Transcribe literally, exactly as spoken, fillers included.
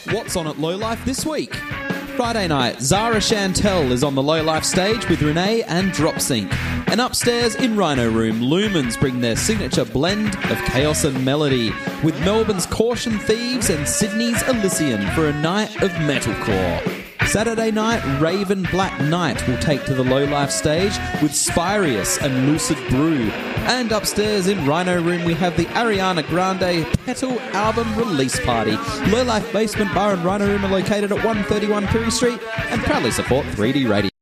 What's on at Low Life this week? Friday night, Zara Chantel is on the Low Life stage with Renee and Dropsync. And upstairs in Rhino Room, Lumens bring their signature blend of chaos and melody with Melbourne's Caution Thieves and Sydney's Elysian for a night of metalcore. Saturday night, Raven Black Knight will take to the Low Life stage with Spirius and Lucid Brew. And upstairs in Rhino Room, we have the Ariana Grande Petal album release party. Low Life Basement Bar and Rhino Room are located at one thirty-one Pirie Street and proudly support three D Radio.